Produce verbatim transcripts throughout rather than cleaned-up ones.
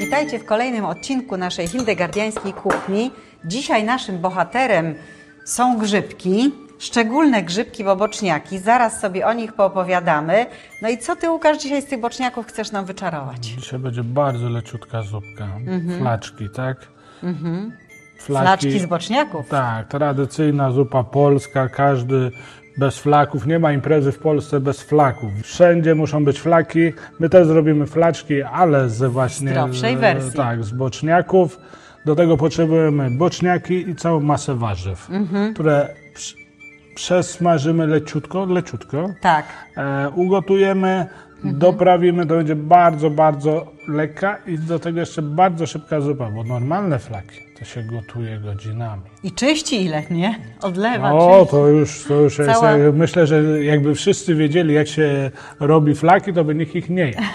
Witajcie w kolejnym odcinku naszej hildegardiańskiej kuchni. Dzisiaj naszym bohaterem są grzybki, szczególne grzybki boboczniaki. Zaraz sobie o nich poopowiadamy. No i co Ty, Łukasz, dzisiaj z tych boczniaków chcesz nam wyczarować? Dzisiaj będzie bardzo leciutka zupka. Mhm. Flaczki, tak? Mhm. Flaki, Flaczki z boczniaków? Tak, tradycyjna zupa polska, każdy bez flaków. Nie ma imprezy w Polsce bez flaków. Wszędzie muszą być flaki. My też zrobimy flaczki, ale ze właśnie... zdrowszej wersji. Tak, z boczniaków. Do tego potrzebujemy boczniaki i całą masę warzyw, mhm. które przesmażymy leciutko, leciutko. Tak. E, ugotujemy, mhm. doprawimy, to będzie bardzo, bardzo lekka i do tego jeszcze bardzo szybka zupa, bo normalne flaki to się gotuje godzinami. I czyści ile, nie? Odlewa, O, czyści. to już, to już Cała... jest, myślę, że jakby wszyscy wiedzieli, jak się robi flaki, to by nikt ich nie jadł.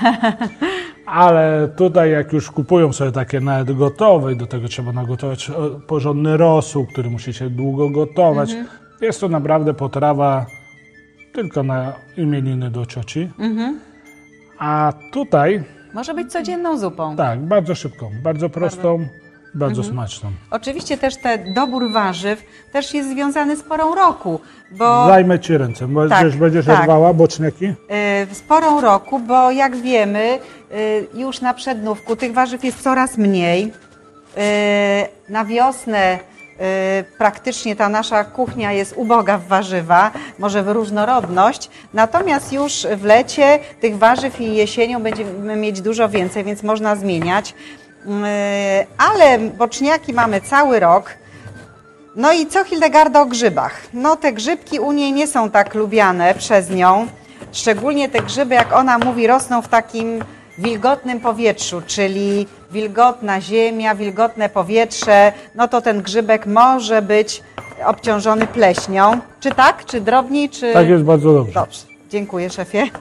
Ale tutaj jak już kupują sobie takie nawet gotowe i do tego trzeba nagotować porządny rosół, który musi się długo gotować. Mhm. Jest to naprawdę potrawa tylko na imieniny do cioci. Mhm. A tutaj... Może być codzienną zupą. Tak, bardzo szybką, bardzo prostą, bardzo, bardzo mhm. smaczną. Oczywiście też ten dobór warzyw też jest związany z porą roku, bo... Zajmę Ci ręce, bo tak, będziesz, będziesz tak. rwała boczniaki? Yy, z porą roku, bo jak wiemy, yy, już na przednówku tych warzyw jest coraz mniej. Yy, na wiosnę Yy, praktycznie ta nasza kuchnia jest uboga w warzywa, może w różnorodność, natomiast już w lecie tych warzyw i jesienią będziemy mieć dużo więcej, więc można zmieniać. Yy, ale boczniaki mamy cały rok. No i co Hildegarda o grzybach? No te grzybki u niej nie są tak lubiane przez nią, szczególnie te grzyby, jak ona mówi, rosną w takim wilgotnym powietrzu, czyli wilgotna ziemia, wilgotne powietrze, no to ten grzybek może być obciążony pleśnią. Czy tak? Czy drobniej? Czy... Tak jest, bardzo dobrze. Dobrze, dziękuję szefie. Yy,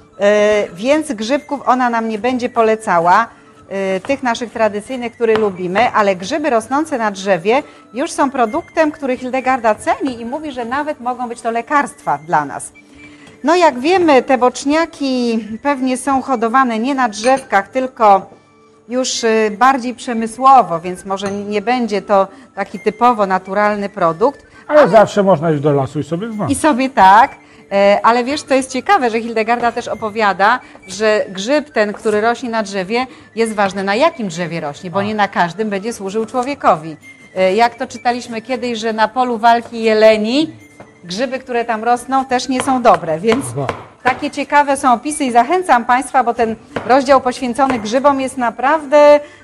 więc grzybków ona nam nie będzie polecała, yy, tych naszych tradycyjnych, które lubimy, ale grzyby rosnące na drzewie już są produktem, który Hildegarda ceni i mówi, że nawet mogą być to lekarstwa dla nas. No jak wiemy, te boczniaki pewnie są hodowane nie na drzewkach, tylko już bardziej przemysłowo, więc może nie będzie to taki typowo naturalny produkt. Ale, ale zawsze można iść do lasu i sobie znaleźć. I sobie tak, ale wiesz, to jest ciekawe, że Hildegarda też opowiada, że grzyb ten, który rośnie na drzewie, jest ważny, na jakim drzewie rośnie, bo nie na każdym będzie służył człowiekowi. Jak to czytaliśmy kiedyś, że na polu walki jeleni grzyby, które tam rosną, też nie są dobre, więc takie ciekawe są opisy i zachęcam Państwa, bo ten rozdział poświęcony grzybom jest naprawdę